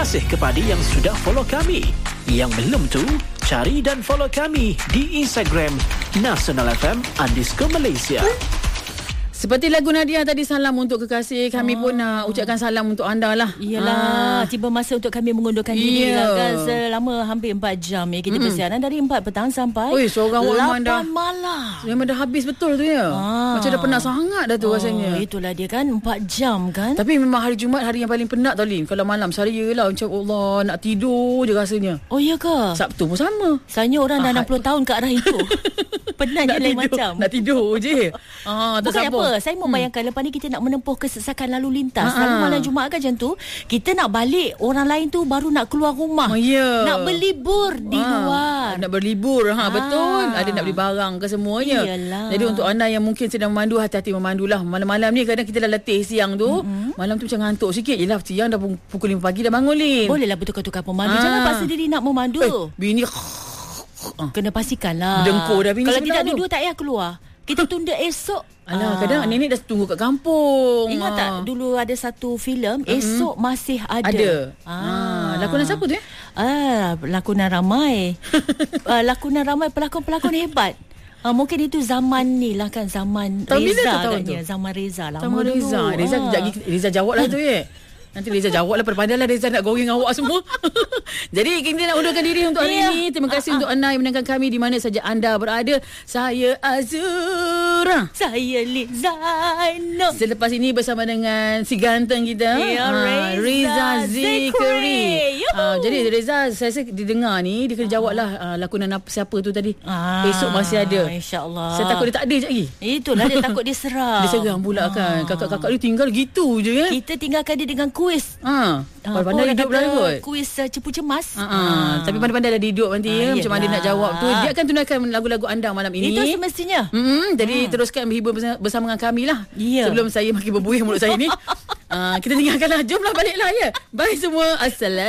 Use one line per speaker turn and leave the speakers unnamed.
kasih kepada yang sudah follow kami. Yang belum tu, cari dan follow kami di Instagram nasionalfm_Malaysia.
Seperti lagu Nadia tadi, salam untuk kekasih. Kami pun nak ucapkan salam untuk anda lah.
Iyalah, tiba masa untuk kami mengundurkan diri lah kan. Selama hampir 4 jam ya kita bersiaran dari 4 petang sampai
seorang
8 malam.
Memang dah habis betul tu ya. Macam dah penat sangat dah tu rasanya.
Itulah dia kan, 4 jam kan.
Tapi memang hari Jumaat hari yang paling penat tau Lin. Kalau malam saya lah macam Allah nak tidur je rasanya.
Oh ya ke?
Sabtu pun sama.
Sebenarnya orang dah 60 tahun ke arah itu. Penat je lain macam.
Nak tidur je.
Bukan apa. Saya membayangkan lepas ni kita nak menempuh kesesakan lalu lintas. Lalu malam Jumaat kan macam tu, kita nak balik, orang lain tu baru nak keluar rumah. Nak berlibur di luar.
Nak berlibur. Betul. Ada nak beli barang ke semuanya.
Iyalah.
Jadi untuk anda yang mungkin sedang memandu, hati-hati memandulah. Malam-malam ni kadang kita dah letih siang tu. Malam tu macam ngantuk sikit. Yelah siang dah pukul 5 pagi dah bangun Lin.
Bolehlah bertukar-tukar pemandu. Jangan paksa diri nak memandu.
Bini
kena pastikanlah.
Dengkur dah bini.
Kalau tidak dua-dua tak payah keluar. Kita tunda esok.
Kadang nenek dah tunggu kat kampung.
Ingat tak dulu ada satu filem Esok Masih Ada.
Lakonan siapa tu
lakonan ramai. Lakonan ramai, pelakon-pelakon hebat. Mungkin itu zaman ni lah kan, zaman Reza katanya. Zaman Reza lah.
Zaman Reza. Reza kejap lagi Reza jawab lah tu Nanti Reza jawab lah, pandai-pandailah Reza nak goreng awak semua. Jadi kita nak undurkan diri untuk hari ini. Terima kasih untuk anda yang mendengarkan kami di mana saja anda berada. Saya Azura.
Saya Lizaino.
Selepas ini bersama dengan si ganteng kita, Reza Zikri. Jadi Reza, saya didengar ni dia kena jawab lah lakonan siapa tu tadi. Esok Masih Ada.
InsyaAllah.
Saya takut dia tak ada je lagi.
Itulah dia takut dia seram.
Dia seram pula kan. Kakak-kakak dia tinggal gitu je
Kita tinggalkan dia dengan kuis.
Pandai hidup lah kot.
Kuis cepu cemas.
Tapi pandai-pandai dah hidup nanti macam mana dia nak jawab tu. Dia akan tunaikan lagu-lagu anda malam ini.
Itu semestinya.
Jadi teruskan berhibur bersama dengan kami lah. Sebelum saya makin berbuih mulut saya ni. Kita tinggalkanlah. Jomlah baliklah ya. Bye semua. Assalamualaikum.